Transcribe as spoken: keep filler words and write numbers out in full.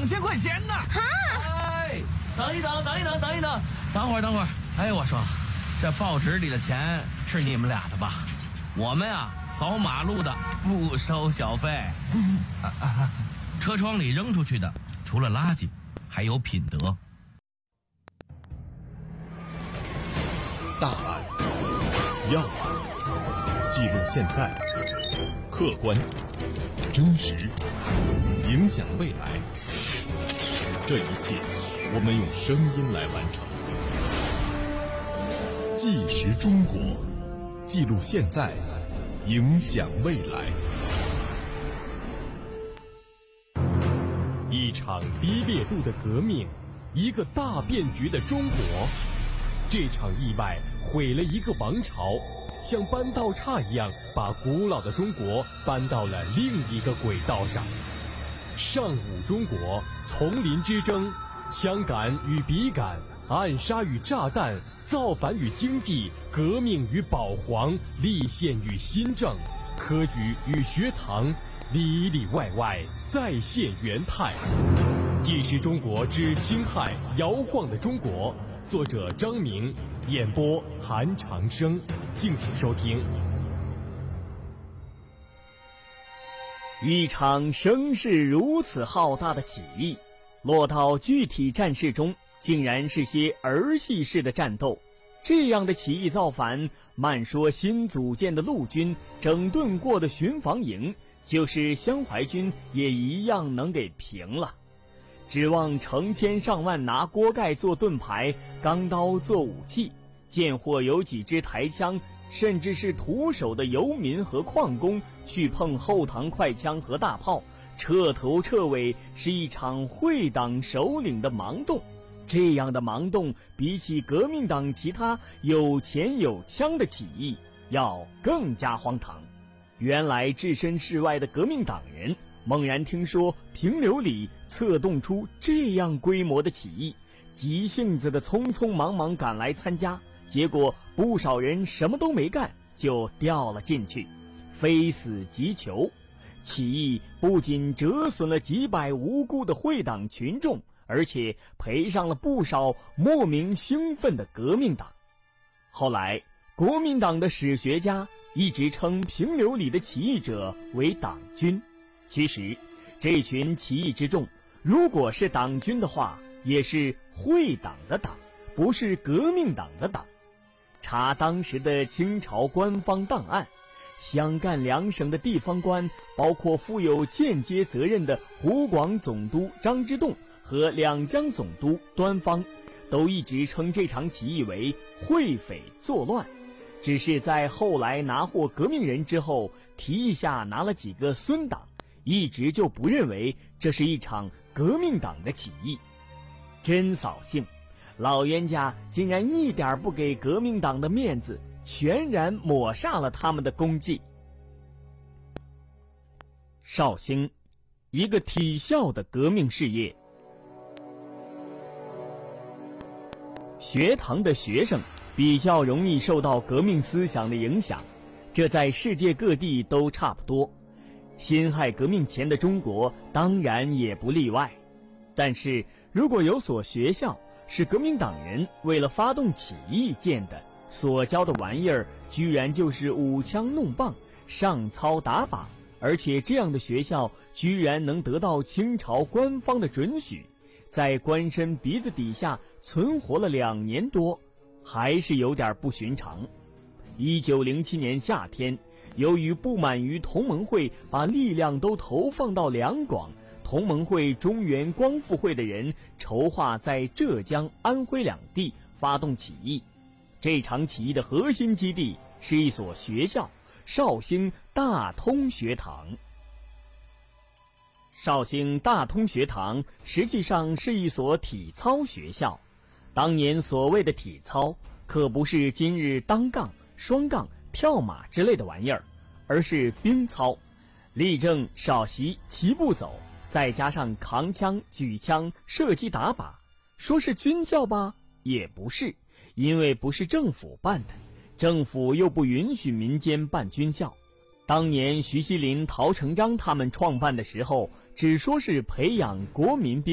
两千块钱呢。 啊！ 哎，等一等，等一等，等一等，等会儿，等会儿。哎，我说，这报纸里的钱是你们俩的吧？我们呀，扫马路的不收小费。车窗里扔出去的，除了垃圾，还有品德。 大案、要案，记录现在，客观、真实，影响未来。这一切，我们用声音来完成。纪实中国，记录现在，影响未来。 一场低烈度的革命，一个大变局的中国。这场意外毁了一个王朝，像搬道岔一样把古老的中国搬到了另一个轨道上。上午中国，丛林之争，枪杆与笔杆，暗杀与炸弹，造反与经济，革命与保皇，立宪与新政，科举与学堂，里里外外再现元泰。纪实中国之辛亥摇晃的中国，作者张明，演播韩长生，敬请收听。 一场声势如此浩大的起义，落到具体战事中，竟然是些儿戏式的战斗。这样的起义造反，慢说新组建的陆军、整顿过的巡防营，就是湘淮军也一样能给平了。指望成千上万拿锅盖做盾牌、钢刀做武器，见或有几支抬枪，甚至是徒手的游民和矿工去碰后膛快枪和大炮，彻头彻尾是一场会党首领的盲动。这样的盲动比起革命党其他有钱有枪的起义要更加荒唐。原来置身事外的革命党人猛然听说平流里策动出这样规模的起义，急性子的匆匆忙忙赶来参加，结果不少人什么都没干就掉了进去，非死即囚。起义不仅折损了几百无辜的会党群众，而且赔上了不少莫名兴奋的革命党。后来国民党的史学家一直称平流里的起义者为党军。其实这群起义之众如果是党军的话，也是会党的党，不是革命党的党。查当时的清朝官方档案，湘赣两省的地方官，包括负有间接责任的湖广总督张之洞和两江总督端方，都一直称这场起义为会匪作乱，只是在后来拿获革命人之后，提一下拿了几个孙党，一直就不认为这是一场革命党的起义。真扫兴，老冤家竟然一点不给革命党的面子，全然抹煞了他们的功绩。绍兴，一个体校的革命事业。学堂的学生比较容易受到革命思想的影响，这在世界各地都差不多。辛亥革命前的中国当然也不例外。但是如果有所学校是革命党人为了发动起义建的，所教的玩意儿居然就是舞枪弄棒、上操打靶，而且这样的学校居然能得到清朝官方的准许，在官绅鼻子底下存活了两年多，还是有点不寻常。一九零七年夏天，由于不满于同盟会把力量都投放到两广，同盟会中原光复会的人筹划在浙江、安徽两地发动起义。这场起义的核心基地是一所学校——绍兴大通学堂。绍兴大通学堂实际上是一所体操学校。当年所谓的体操，可不是今日单杠、双杠、跳马之类的玩意儿，而是兵操，立正、少席、齐步走，再加上扛枪、举枪、射击、打靶。说是军校吧，也不是，因为不是政府办的，政府又不允许民间办军校。当年徐锡麟、陶成章他们创办的时候，只说是培养国民兵。